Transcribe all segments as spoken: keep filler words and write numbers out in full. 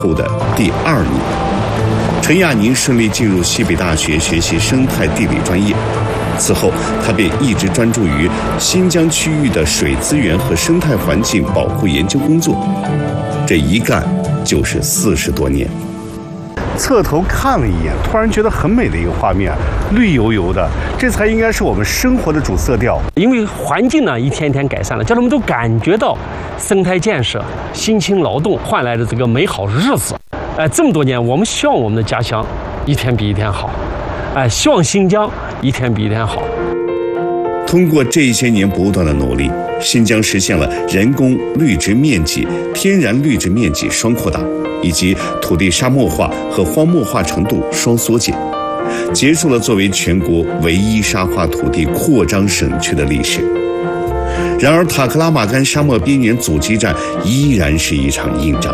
后的第二年，陈亚宁顺利进入西北大学学习生态地理专业。此后，他便一直专注于新疆区域的水资源和生态环境保护研究工作，这一干就是四十多年。 侧头看了一眼，突然觉得很美的一个画面，绿油油的，这才应该是我们生活的主色调。 因为环境呢一天一天改善了，叫他们都感觉到生态建设、辛勤劳动换来的这个美好日子。哎、呃，这么多年，我们希望我们的家乡一天比一天好，哎、呃，希望新疆一天比一天好。 通过这些年不断的努力，新疆实现了人工绿植面积、天然绿植面积双扩大，以及土地沙漠化和荒漠化程度双缩减，结束了作为全国唯一沙化土地扩张省区的历史。然而，塔克拉玛干沙漠边缘阻击战依然是一场硬仗。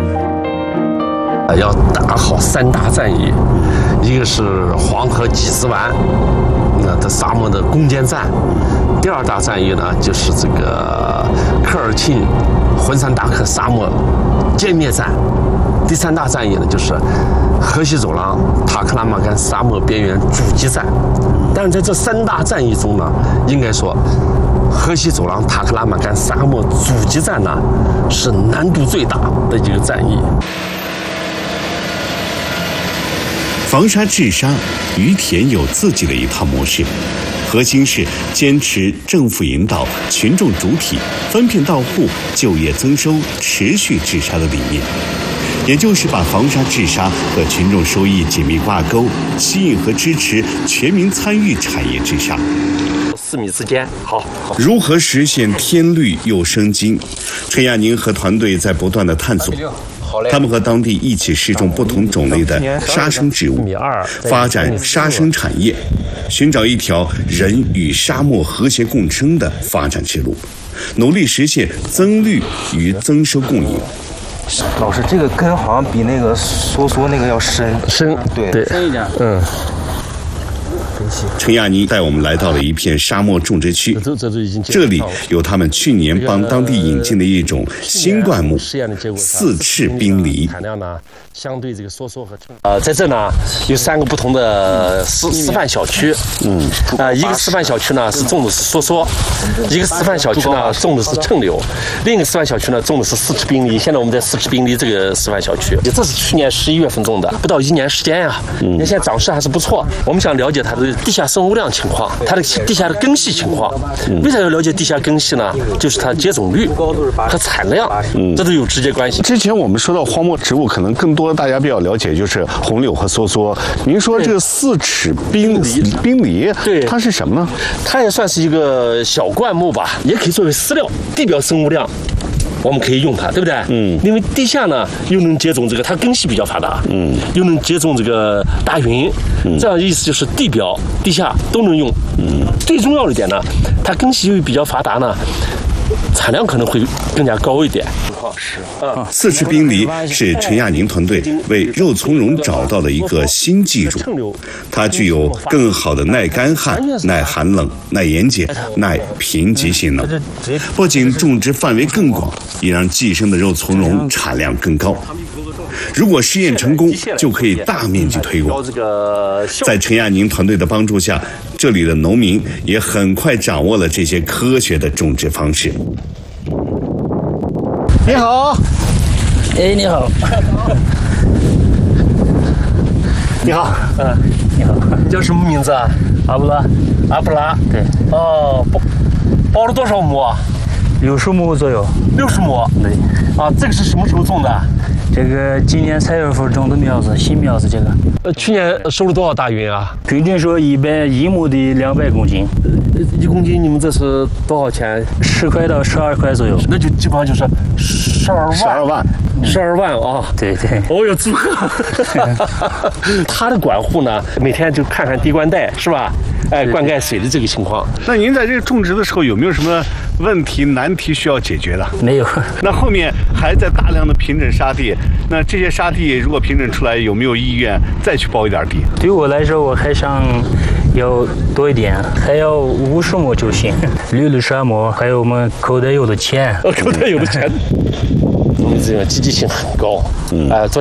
要打好三大战役，一个是黄河几十湾，那这沙漠的攻坚战；第二大战役呢，就是这个科尔沁浑山达克沙漠歼灭战；第三大战役呢，就是河西走廊塔克拉玛干沙漠边缘阻击战。但是在这三大战役中呢，应该说，河西走廊塔克拉玛干沙漠阻击战呢，是难度最大的一个战役。 防沙治沙，于田有自己的一套模式，核心是坚持政府引导、群众主体、分片到户、就业增收、持续治沙的理念，也就是把防沙治沙和群众收益紧密挂钩，吸引和支持全民参与产业治沙。 四米之间，好，好。 如何实现天绿又生金？陈亚宁和团队在不断的探索。他们和当地一起试种不同种类的沙生植物，发展沙生产业，寻找一条人与沙漠和谐共生的发展之路，努力实现增绿与增收共赢。 老师，这个根好像比那个梭梭那个要深， 深， 对， 对深一点， 嗯。 陈亚宁带我们来到了一片沙漠种植区，这里有他们去年帮当地引进的一种新灌木四翅冰梨。 产量呢，相对这个梭梭和呃，在这呢有三个不同的示示范小区，嗯，呃，一个示范小区呢是种的是梭梭，一个示范小区呢种的是蹭柳，另一个示范小区呢种的是四翅冰梨。现在我们在四翅冰梨这个示范小区，这是去年十一月份种的，不到一年时间呀、啊，嗯，现在长势还是不错。我们想了解它的地下生物量情况，它的地下的根系情况。为啥要了解地下根系呢？就是它接种率和产量，这都有直接关系。 之前我们说到荒漠植物，可能更多大家比较了解就是红柳和梭梭。您说这个四齿冰梨，冰梨， 对， 它是什么呢？ 它也算是一个小灌木吧，也可以作为饲料，地表生物量。我们可以用它，对不对？嗯。因为地下呢又能接种这个，它根系比较发达，嗯，又能接种这个大云，嗯，这样意思就是地表、地下都能用。嗯。最重要的一点呢，它根系又比较发达呢，产量可能会更加高一点。 是啊，四翅冰梨是陈亚宁团队为肉苁蓉找到的一个新技术，它具有更好的耐干旱、耐寒冷、耐盐碱、耐贫瘠性能。不仅种植范围更广，也让寄生的肉苁蓉产量更高。如果试验成功，就可以大面积推广。在陈亚宁团队的帮助下，这里的农民也很快掌握了这些科学的种植方式。 你好， 哎，你好， 你好， 嗯，你好，你叫什么名字啊？ 阿布拉， 阿布拉， 对， 哦，包包了多少亩啊？ 六十亩左右。 六十亩， 对， 啊，这个是什么时候种的？ 这个今年三月份种的苗子，新苗子这个。 呃，去年收了多少大云啊？ 平均说一百一亩的两百公斤。 一公斤你们这是多少钱？ 十块到十二块左右。 那就基本上就是十二万。 十二万， 十二万啊！ 对对。 哦哟，祝贺！他的管护呢，每天就看看滴灌带是吧？哎，灌溉水的这个情况。 那您在这个种植的时候有没有什么问题难题需要解决的？ 没有。 那后面还在大量的平整沙地，那这些沙地如果平整出来，有没有意愿再去包一点地？ 对我来说，我还想要多一点，还要五十亩就行。绿的沙漠，还有我们口袋有的钱。 口袋有的钱。 农民资源积极性很高。嗯，呃，